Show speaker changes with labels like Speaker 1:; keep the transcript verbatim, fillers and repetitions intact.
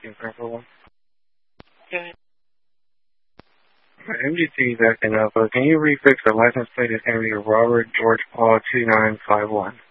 Speaker 1: confirm for one.
Speaker 2: Okay.
Speaker 1: M D C is acting up, but can you refix the license plate? It's going to be Robert George Paul two nine five one.